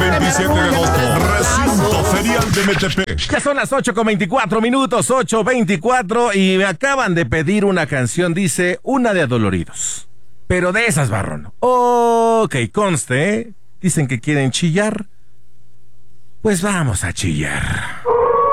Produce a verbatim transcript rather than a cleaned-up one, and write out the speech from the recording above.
veintisiete de agosto, recinto ferial de Metepec. Ya son las ocho con veinticuatro minutos, ocho veinticuatro, y me acaban de pedir una canción, dice, una de Adoloridos. Pero de esas, Barrón. Ok, conste, ¿eh? Dicen que quieren chillar. Pues vamos a chillar.